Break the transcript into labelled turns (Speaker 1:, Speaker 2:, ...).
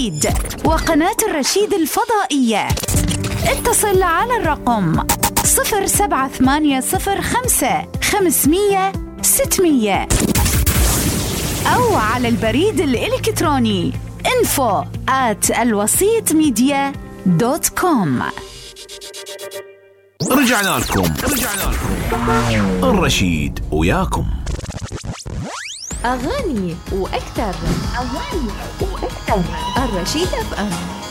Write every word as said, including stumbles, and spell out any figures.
Speaker 1: الرشيد وقناة الرشيد الفضائية. اتصل على الرقم صفر سبعة ثمانية صفر خمسة خمسمية ستمية أو على البريد الإلكتروني info at الوسيط ميديا دوت كوم.
Speaker 2: رجعنا لكم رجعنا لكم الرشيد وياكم.
Speaker 3: أغاني وأكثر، أغاني وأكثر. الرشيد أف أم.